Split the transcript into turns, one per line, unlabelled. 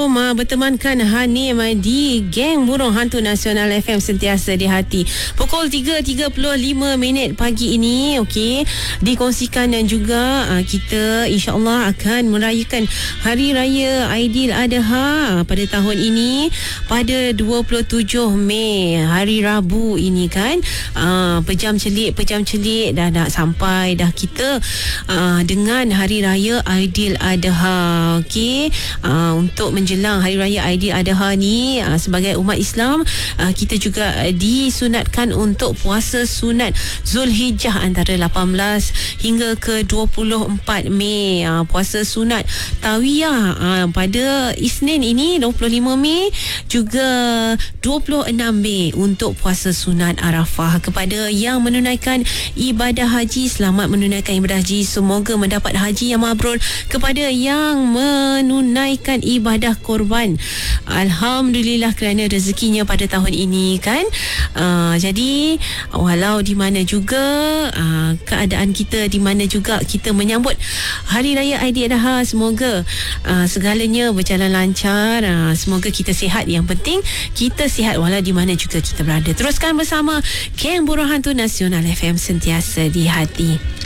Assalamualaikum. Bertemankan Hanim di Geng Burung Hantu Nasional FM sentiasa di hati. Pukul 3.35 pagi ini, okey, dikongsikan dan juga kita insya-Allah akan merayakan Hari Raya Aidiladha pada tahun ini pada 27 Mei, hari Rabu ini kan. Pejam celik dah nak sampai dah kita dengan Hari Raya Aidiladha. Okey, untuk menjelang Hari Raya Aidiladha ni, sebagai umat Islam, kita juga disunatkan untuk puasa sunat Zulhijjah antara 18 hingga ke 24 Mei. Puasa sunat Tawiyah pada Isnin ini 25 Mei, juga 26 Mei untuk puasa sunat Arafah. Kepada yang menunaikan ibadah haji, selamat menunaikan ibadah haji, semoga mendapat haji yang mabrur. Kepada yang menunaikan ibadah korban, alhamdulillah kerana rezekinya pada tahun ini kan. Jadi walau di mana juga keadaan kita, di mana juga kita menyambut Hari Raya Aidiladha, semoga segalanya berjalan lancar. Semoga kita sihat, yang penting kita sihat walau di mana juga kita berada. Teruskan bersama Geng Burung Hantu Nasional FM sentiasa di hati.